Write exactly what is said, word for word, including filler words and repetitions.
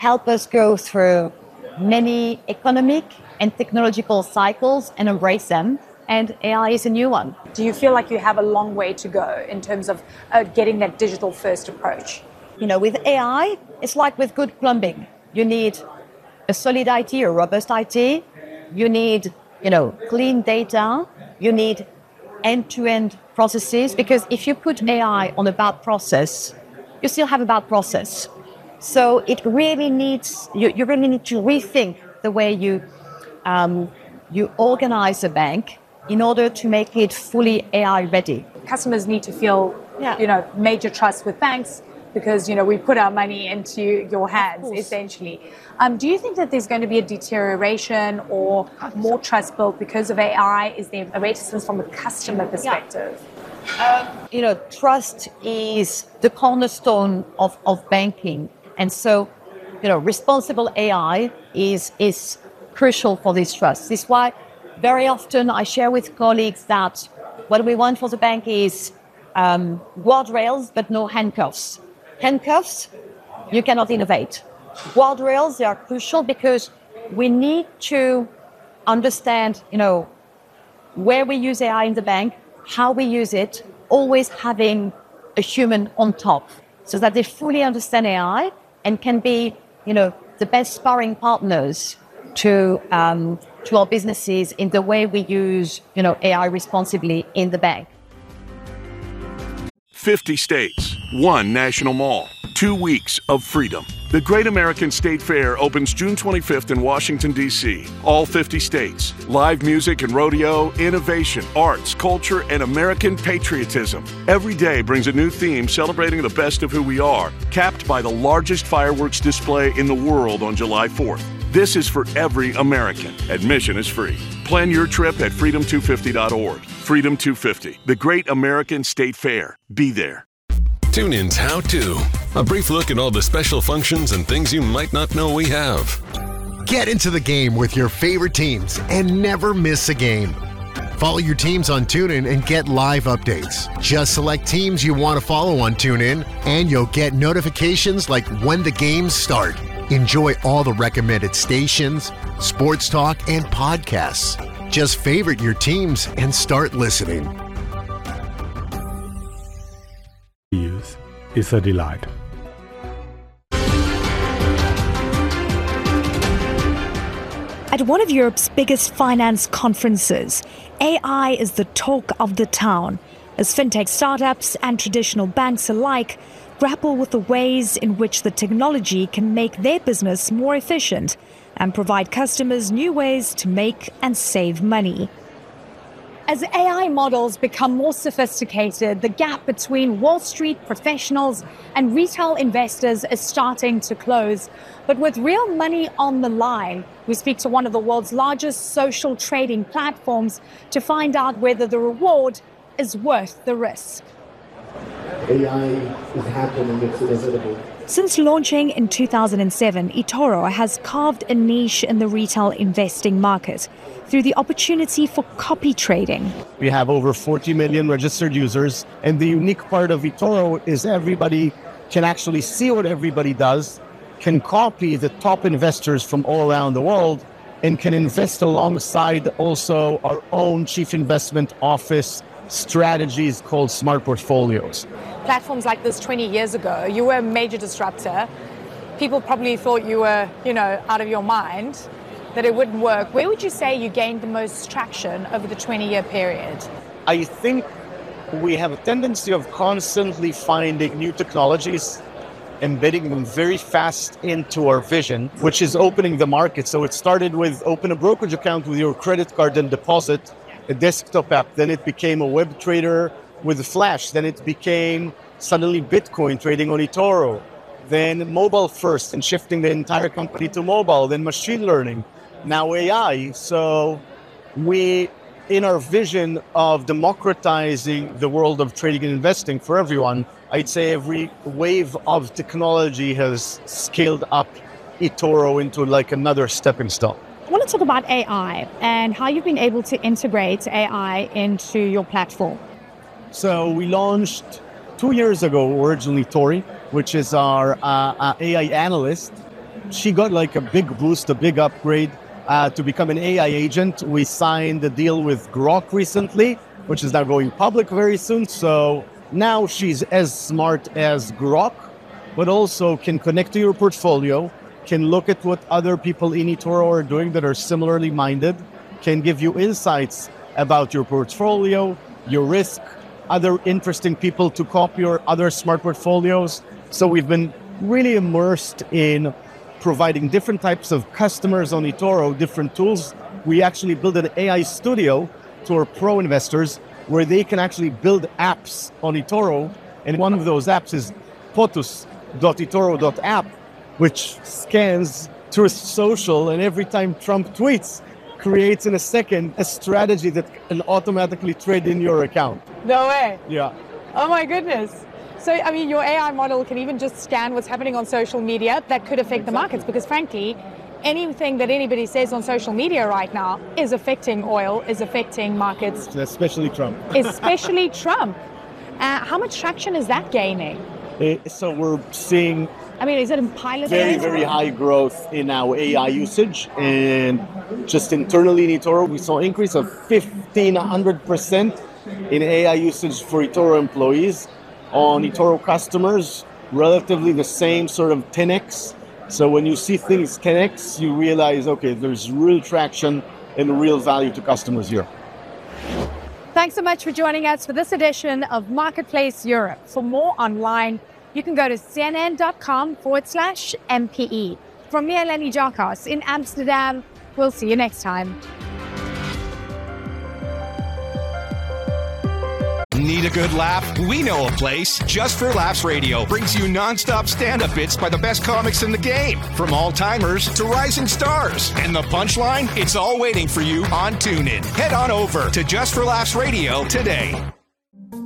help us go through many economic and technological cycles and embrace them. And A I is a new one. Do you feel like you have a long way to go in terms of uh, getting that digital first approach? You know, with A I, it's like with good plumbing. You need a solid I T, a robust I T. You need, you know, clean data. You need end-to-end processes, because if you put A I on a bad process, you still have a bad process. So it really needs, you, you really need to rethink the way you um, you organize a bank in order to make it fully A I ready. Customers need to feel, yeah. you know, major trust with banks because, you know, we put our money into your hands, essentially. Um, do you think that there's going to be a deterioration or more trust built because of A I? Is there a reticence from a customer perspective? Yeah. Um, you know, trust is the cornerstone of, of banking. And so, you know, responsible A I is, is crucial for this trust. This is why very often I share with colleagues that what we want for the bank is um, guardrails, but no handcuffs. Handcuffs, you cannot innovate. Guardrails, they are crucial because we need to understand, you know, where we use A I in the bank, how we use it, always having a human on top so that they fully understand A I and can be, you know, the best sparring partners to um, to our businesses in the way we use, you know, A I responsibly in the bank. fifty states, one national mall, two weeks of freedom. The Great American State Fair opens June twenty-fifth in Washington, D C All fifty states. Live music and rodeo, innovation, arts, culture, and American patriotism. Every day brings a new theme celebrating the best of who we are, capped by the largest fireworks display in the world on July fourth. This is for every American. Admission is free. Plan your trip at freedom two fifty dot org. Freedom two fifty, the Great American State Fair. Be there. TuneIn's How To. A brief look at all the special functions and things you might not know we have. Get into the game with your favorite teams and never miss a game. Follow your teams on TuneIn and get live updates. Just select teams you want to follow on TuneIn, and you'll get notifications like when the games start. Enjoy all the recommended stations, sports talk, and podcasts. Just favorite your teams and start listening. Youth is a delight. At one of Europe's biggest finance conferences, A I is the talk of the town, as fintech startups and traditional banks alike grapple with the ways in which the technology can make their business more efficient and provide customers new ways to make and save money. As A I models become more sophisticated, the gap between Wall Street professionals and retail investors is starting to close. But with real money on the line, we speak to one of the world's largest social trading platforms to find out whether the reward is worth the risk. A I is happening, it's inevitable. Since launching in two thousand seven, eToro has carved a niche in the retail investing market through the opportunity for copy trading. We have over forty million registered users, and the unique part of eToro is everybody can actually see what everybody does, can copy the top investors from all around the world, and can invest alongside also our own chief investment office strategies called smart portfolios. Platforms like this twenty years ago, you were a major disruptor. People probably thought you were, you know, out of your mind, that it wouldn't work. Where would you say you gained the most traction over the twenty-year period? I think we have a tendency of constantly finding new technologies, embedding them very fast into our vision, which is opening the market. So it started with open a brokerage account with your credit card and deposit, a desktop app. Then it became a web trader with Flash. Then it became suddenly Bitcoin trading on eToro. Then mobile first and shifting the entire company to mobile. Then machine learning. Now A I. So we, in our vision of democratizing the world of trading and investing for everyone, I'd say every wave of technology has scaled up eToro into like another stepping stone. I want to talk about A I and how you've been able to integrate A I into your platform. So we launched two years ago, originally Tori, which is our uh, uh, A I analyst. she got like a big boost, a big upgrade uh, to become an A I agent. We signed a deal with Grok recently, which is now going public very soon. So now she's as smart as Grok, but also can connect to your portfolio, can look at what other people in eToro are doing that are similarly minded, can give you insights about your portfolio, your risk, other interesting people to copy your other smart portfolios. So we've been really immersed in providing different types of customers on eToro, different tools. We actually built an A I studio to our pro investors where they can actually build apps on eToro. And one of those apps is potus dot etoro dot app, which scans Truth Social, and every time Trump tweets, creates in a second a strategy that can automatically trade in your account. No way. Yeah. Oh my goodness. So, I mean, your A I model can even just scan what's happening on social media that could affect the markets, because frankly, anything that anybody says on social media right now is affecting oil, is affecting markets. Especially Trump. Especially Trump. Uh, how much traction is that gaining? Uh, so we're seeing I mean, is it in pilot very, phase? very high growth in our A I usage. And just internally in eToro, we saw an increase of fifteen hundred percent in A I usage for eToro employees. On eToro customers, relatively the same, sort of ten x. So when you see things ten x, you realize, okay, there's real traction and real value to customers here. Thanks so much for joining us for this edition of Marketplace Europe. For more online, you can go to cnn.com forward slash MPE. From me, Eleni Jarkos in Amsterdam, we'll see you next time. Need a good laugh? We know a place. Just for Laughs Radio brings you nonstop stand-up bits by the best comics in the game, from all-timers to rising stars. And the punchline? It's all waiting for you on TuneIn. Head on over to Just for Laughs Radio today.